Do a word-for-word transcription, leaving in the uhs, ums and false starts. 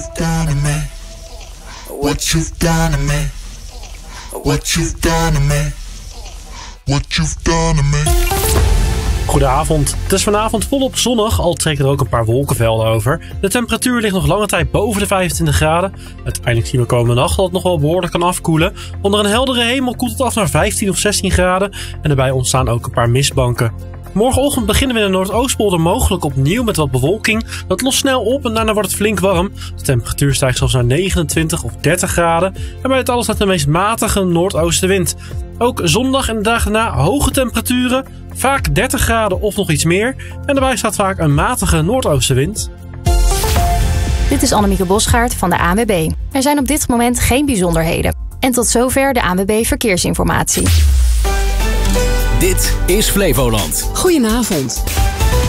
done to me. What you've done to me. What you've done to me. What you've done to me. Goedenavond. Het is vanavond volop zonnig, al trekken er ook een paar wolkenvelden over. De temperatuur ligt nog lange tijd boven de vijfentwintig graden. Uiteindelijk zien we komende nacht dat het nog wel behoorlijk kan afkoelen. Onder een heldere hemel koelt het af naar vijftien of zestien graden en erbij ontstaan ook een paar mistbanken. Morgenochtend beginnen we in de Noordoostpolder mogelijk opnieuw met wat bewolking. Dat lost snel op en daarna wordt het flink warm. De temperatuur stijgt zelfs naar negenentwintig of dertig graden. En bij het alles staat de meest matige noordoostenwind. Ook zondag en de dagen daarna hoge temperaturen. Vaak dertig graden of nog iets meer. En daarbij staat vaak een matige noordoostenwind. Dit is Annemieke Bosgaard van de A N W B. Er zijn op dit moment geen bijzonderheden. En tot zover de A N W B Verkeersinformatie. Dit is Flevoland. Goedenavond.